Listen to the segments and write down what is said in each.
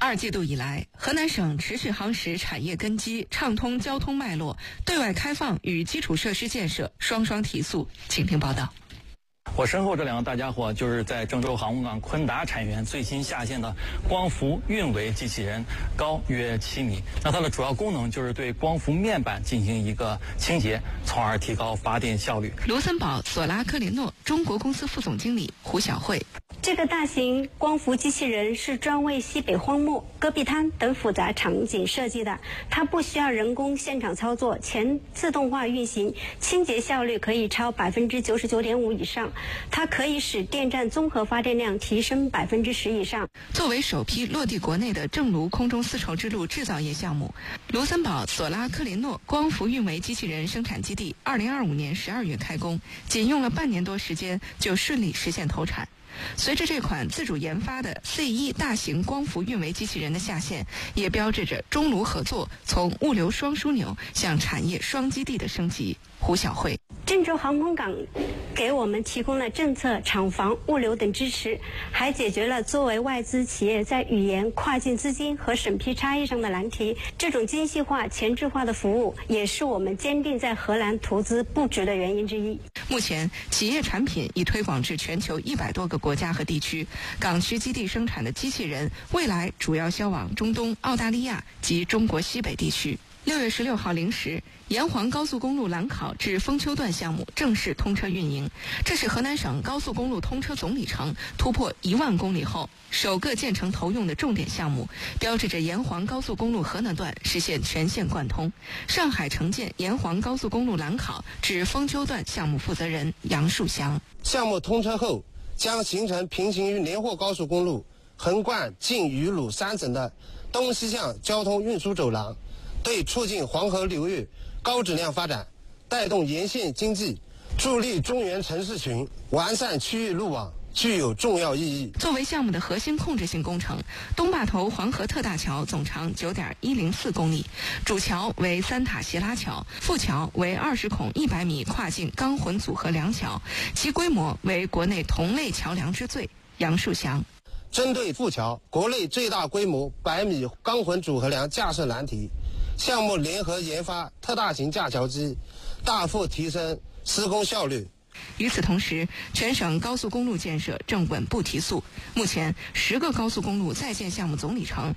2季度以来，河南省持续夯实产业根基，畅通交通脉络，对外开放与基础设施建设双双提速。请听报道。 我身后这两个大家伙就是在郑州航空港昆达产业园最新下线的光伏运维机器人，高约7米。那它的主要功能就是对光伏面板进行一个清洁，从而提高发电效率。 卢森堡索拉科林诺中国公司副总经理胡晓慧。 这个大型光伏机器人是专为西北荒漠、戈壁滩等复杂场景设计的，它不需要人工现场操作，全自动化运行，清洁效率可以超99.5%以上。它可以使电站综合发电量提升10%以上。 作为首批落地国内的正炉空中丝绸之路制造业项目，卢森堡索拉科林诺光伏运维机器人生产基地2025年12月开工，仅用了半年多时间就顺利实现投产。随着这款自主研发的 C1 大型光伏运维机器人的下线，也标志着中卢合作从物流双枢纽向产业双基地的升级。胡晓慧。 郑州航空港给我们提供了政策、厂房、物流等支持，还解决了作为外资企业在语言、跨境资金和审批差异上的难题。这种精细化、前置化的服务，也是我们坚定在荷兰投资布局的原因之一。 目前，企业产品已推广至全球100多个国家和地区。港区基地生产的机器人，未来主要销往中东、澳大利亚及中国西北地区。6月16号零时，沿黄高速公路兰考至丰丘段项目正式通车运营。这是河南省高速公路通车总里程突破1万公里后首个建成投用的重点项目，标志着沿黄高速公路河南段实现全线贯通。上海城建沿黄高速公路兰考至丰丘段项目负责人杨树祥。 项目通车后，将形成平行于连霍高速公路横贯晋渝鲁3省的东西向交通运输走廊，对促进黄河流域高质量发展、带动沿线经济、助力中原城市群、完善区域路网具有重要意义。 作为项目的核心控制性工程，东坝头黄河特大桥总长9.104公里，主桥为3塔斜拉桥，副桥为20孔100米跨境钢混组合梁桥，其规模为国内同类桥梁之最。杨树祥。 针对副桥国内最大规模100米钢混组合梁架设难题，项目联合研发特大型架桥机，大幅提升施工效率。 与此同时，全省高速公路建设正稳步提速。目前10个高速公路在建项目总里程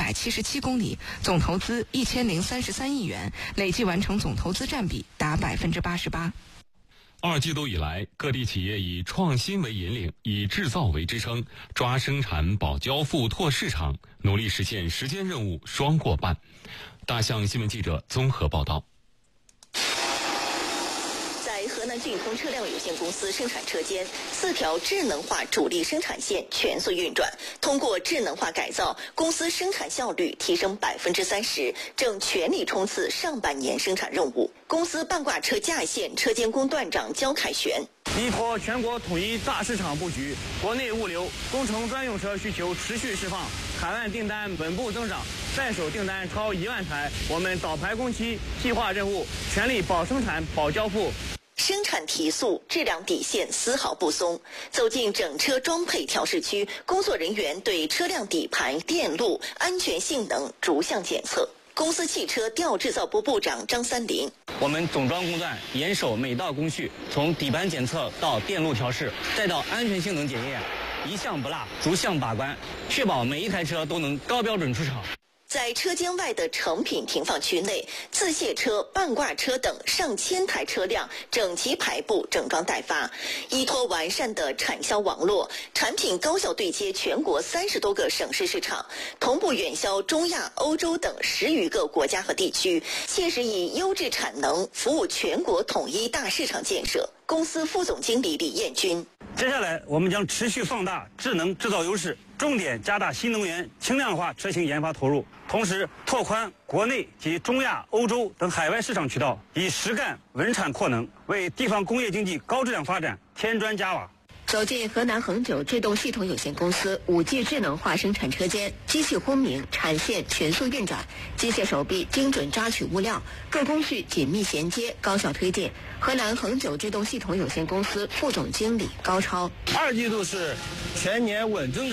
577公里，总投资1033亿元，累计完成总投资占比达88%。 2季度以来，各地企业以创新为引领，以制造为支撑，抓生产保交付拓市场，努力实现时间任务双过半。大象新闻记者综合报道。 河南俊通车辆有限公司生产车间4条智能化主力生产线全速运转，通过智能化改造，公司生产效率提升30%，正全力冲刺上半年生产任务。公司半挂车架线车间工段长焦凯旋： 依托全国统一大市场布局，国内物流工程专用车需求持续释放，海外订单稳步增长，在手订单超1万台。我们早排工期，细化任务，全力保生产保交付。 生产提速，质量底线丝毫不松。走进整车装配调试区，工作人员对车辆底盘、电路安全性能逐项检测。公司汽车吊制造部部长张三林： 我们总装工段严守每道工序，从底盘检测到电路调试，再到安全性能检验，一项不落，逐项把关，确保每一台车都能高标准出厂。 在车间外的成品停放区内，自卸车、半挂车等上千台车辆整齐排布，整装待发。依托完善的产销网络，产品高效对接全国30多个省市市场，同步远销中亚、欧洲等10余个国家和地区，切实以优质产能服务全国统一大市场建设。公司副总经理李彦军： 接下来我们将持续放大智能制造优势，重点加大新能源轻量化车型研发投入，同时拓宽国内及中亚、欧洲等海外市场渠道，以实干稳产扩能，为地方工业经济高质量发展添砖加瓦。 走进河南恒久制动系统有限公司5G 智能化生产车间，机器轰鸣，产线全速运转，机械手臂精准抓取物料，各工序紧密衔接，高效推进。河南恒久制动系统有限公司副总经理高超： 二季度是全年稳增长。